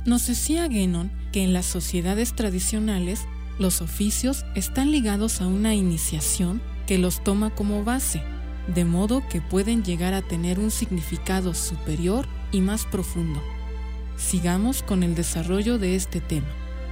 Nos decía Guénon que en las sociedades tradicionales los oficios están ligados a una iniciación que los toma como base, de modo que pueden llegar a tener un significado superior y más profundo. Sigamos con el desarrollo de este tema.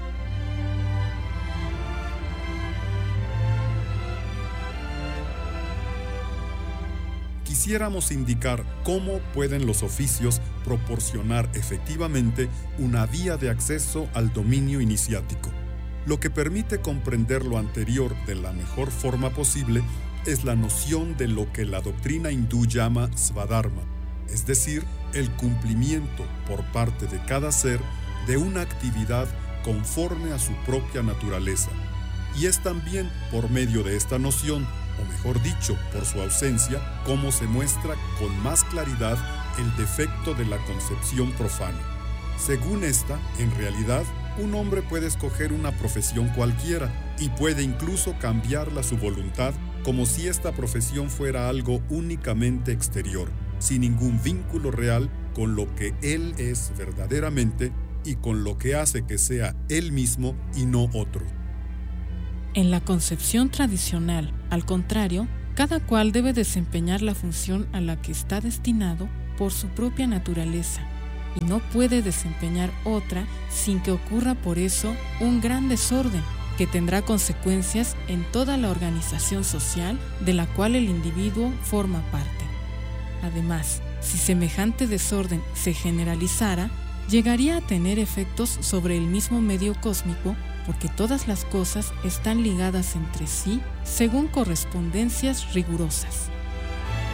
Quisiéramos indicar cómo pueden los oficios proporcionar efectivamente una vía de acceso al dominio iniciático. Lo que permite comprender lo anterior de la mejor forma posible es la noción de lo que la doctrina hindú llama svadharma, es decir, el cumplimiento por parte de cada ser de una actividad conforme a su propia naturaleza. Y es también por medio de esta noción, o mejor dicho, por su ausencia, cómo se muestra con más claridad el defecto de la concepción profana. Según esta, en realidad, un hombre puede escoger una profesión cualquiera y puede incluso cambiarla a su voluntad, como si esta profesión fuera algo únicamente exterior, sin ningún vínculo real con lo que él es verdaderamente y con lo que hace que sea él mismo y no otro. En la concepción tradicional, al contrario, cada cual debe desempeñar la función a la que está destinado por su propia naturaleza, y no puede desempeñar otra sin que ocurra por eso un gran desorden que tendrá consecuencias en toda la organización social de la cual el individuo forma parte. Además, si semejante desorden se generalizara, llegaría a tener efectos sobre el mismo medio cósmico, porque todas las cosas están ligadas entre sí según correspondencias rigurosas.